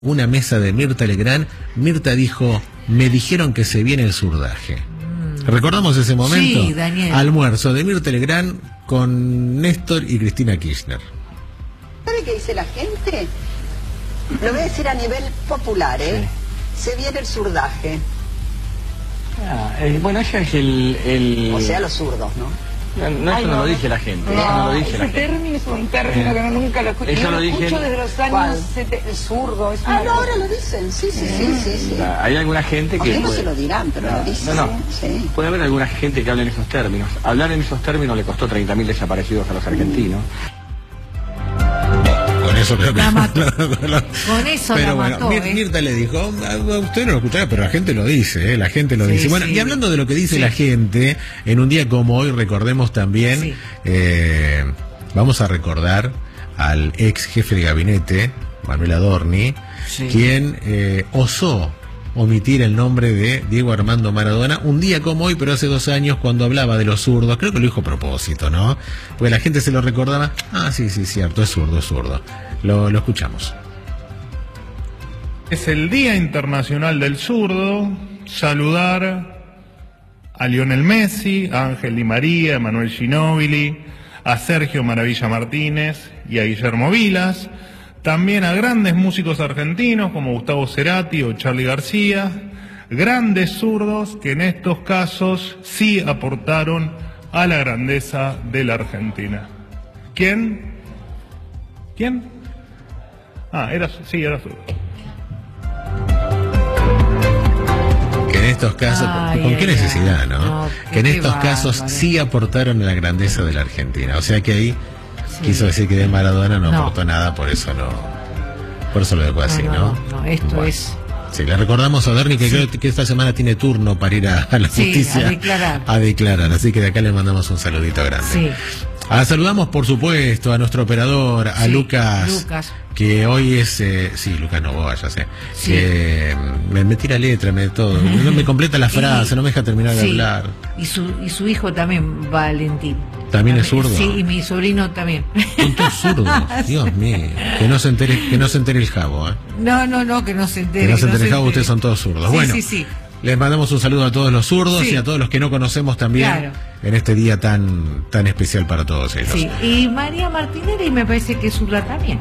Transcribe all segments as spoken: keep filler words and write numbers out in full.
Una mesa de Mirta Legrand. Mirta dijo: me dijeron que se viene el zurdaje. Mm. ¿Recordamos ese momento? Sí, Daniel. Almuerzo de Mirta Legrand con Néstor y Cristina Kirchner. ¿Sabe qué dice la gente? Lo voy a decir a nivel popular, ¿eh? Sí. Se viene el zurdaje. Ah, eh, bueno, ese es el, el... O sea, los zurdos, ¿no? No, no, eso no, no lo dice la gente. No, eso no lo dice la gente. Ese término es un término que no, nunca lo escuché. Eso Yo lo lo dije. escucho desde los años setenta. El zurdo. Es ah, no, ahora lo dicen. Sí, sí, sí, sí, sí. Hay alguna gente que... Aunque no puede... se lo dirán, pero no, lo dicen. No, no. Sí. Puede haber alguna gente que hable en esos términos. Hablar en esos términos le costó treinta mil desaparecidos a los argentinos. Con eso creo que la mató. Lo, lo, con eso pero la bueno, mató, Mir, ¿eh? Mirta le dijo: usted no lo escuchará, pero la gente lo dice, ¿eh? La gente lo sí, dice. Bueno, sí. y hablando de lo que dice sí. la gente, en un día como hoy recordemos también, sí. eh, vamos a recordar al ex jefe de gabinete, Manuel Adorni, sí. quien eh, osó omitir el nombre de Diego Armando Maradona un día como hoy, pero hace dos años, cuando hablaba de los zurdos. Creo que lo dijo a propósito, ¿no? Porque la gente se lo recordaba. Ah, sí, sí, cierto, es zurdo, es zurdo. Lo, lo escuchamos. Es el Día Internacional del Zurdo. Saludar a Lionel Messi, a Ángel Di María, a Emanuel Ginóbili, a Sergio Maravilla Martínez y a Guillermo Vilas. También a grandes músicos argentinos como Gustavo Cerati o Charly García, grandes zurdos que en estos casos sí aportaron a la grandeza de la Argentina. ¿Quién? ¿Quién? Ah, era, sí, era zurdo. Que en estos casos, ay, ¿con ay, qué necesidad, no? no que en estos bárbaro. casos sí aportaron a la grandeza de la Argentina. O sea que ahí sí. quiso decir que de Maradona no, no aportó nada, por eso no, por eso lo dejó así, ¿no? No, no, no esto bueno. es... Sí, le recordamos a Adorni que sí. creo que esta semana tiene turno para ir a, a la sí, justicia a declarar. a declarar, así que de acá le mandamos un saludito grande. Sí. Ah, saludamos por supuesto a nuestro operador, a sí, Lucas, Lucas, que hoy es, eh, sí, Lucas Novoa, ya sé, sí. que me, me tira letra, me todo, no me completa la frase, y, no me deja terminar de sí. hablar. Y su, y su hijo también, Valentín. ¿También es zurdo? Sí, y mi sobrino también. Son todos zurdos, Dios mío. Que no se entere, que no se entere el Jabo, ¿eh? No, no, no, que no se entere. Que no se entere no el Jabo, entere. ustedes son todos zurdos. Sí, bueno, sí, sí. Les mandamos un saludo a todos los zurdos sí. y a todos los que no conocemos también claro. en este día tan tan especial para todos ellos. Sí, y María Martinelli me parece que es zurda también.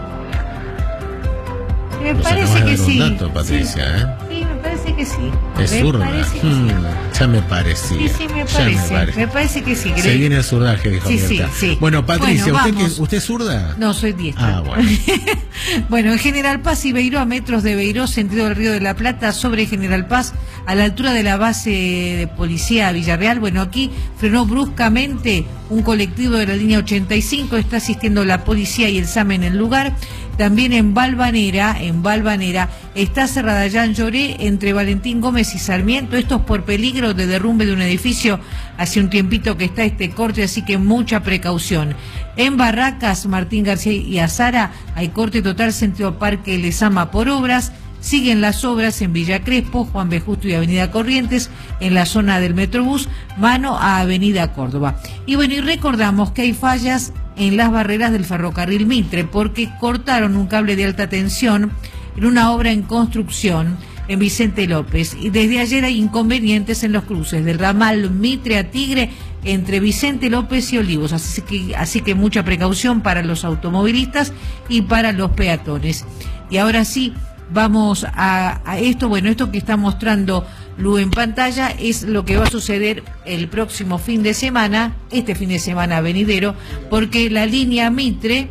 Me pues parece que sí. Dato, Patricia, sí. ¿eh? Sí, me parece que sí. Es me zurda. Parece que hmm, sí. Ya me parecía. Sí, sí, me parece. Me parece. me parece que sí. Se viene el zurdaje, dijo sí, Mirta. Sí, sí. Bueno, Patricia, bueno, ¿usted, que, ¿usted es zurda? No, soy diestra. Ah, bueno. Bueno, en General Paz y Beiró, a metros de Beiró, sentido del Río de la Plata, sobre General Paz, a la altura de la base de policía Villarreal. Bueno, aquí frenó bruscamente un colectivo de la línea ochenta y cinco, está asistiendo la policía y el SAME en el lugar. También en Valvanera, en Valvanera, está cerrada Jean Lloré entre Valentín Gómez y Sarmiento. Esto es por peligro de derrumbe de un edificio. Hace un tiempito que está este corte, así que mucha precaución. En Barracas, Martín García y Azara, hay corte total sentido Parque Lezama por obras. Siguen las obras en Villa Crespo, Juan B. Justo y Avenida Corrientes, en la zona del Metrobús, mano a Avenida Córdoba. Y bueno, y recordamos que hay fallas en las barreras del ferrocarril Mitre, porque cortaron un cable de alta tensión en una obra en construcción en Vicente López. Y desde ayer hay inconvenientes en los cruces del ramal Mitre a Tigre, entre Vicente López y Olivos. Así que, así que mucha precaución para los automovilistas y para los peatones. Y ahora sí, vamos a, a esto, bueno, esto que está mostrando Lu en pantalla es lo que va a suceder el próximo fin de semana, este fin de semana venidero, porque la línea Mitre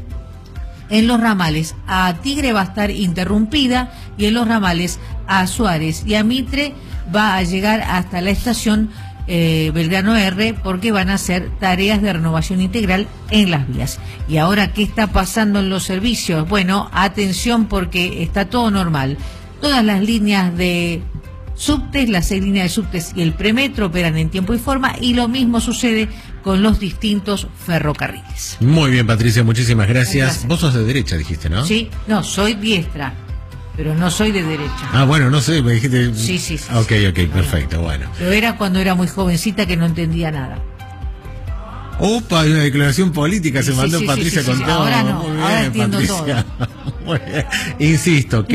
en los ramales a Tigre va a estar interrumpida y en los ramales a Suárez y a Mitre va a llegar hasta la estación eh, Belgrano R, porque van a hacer tareas de renovación integral en las vías. Y ahora, ¿qué está pasando en los servicios? Bueno, atención, porque está todo normal. Todas las líneas de subtes, las seis líneas de subtes y el premetro operan en tiempo y forma, y lo mismo sucede con los distintos ferrocarriles. Muy bien, Patricia, muchísimas gracias. Gracias. Vos sos de derecha, dijiste, ¿no? Sí, no, soy diestra, pero no soy de derecha. Ah, bueno, no sé, me dijiste... Sí, sí, sí. Ok, ok, sí. perfecto, bueno. Pero era cuando era muy jovencita que no entendía nada. Opa, hay una declaración política, se Sí, mandó sí, sí, Patricia sí, sí, con sí. todo. Ahora no, Muy bien, ahora entiendo Patricia. Muy bien. Insisto,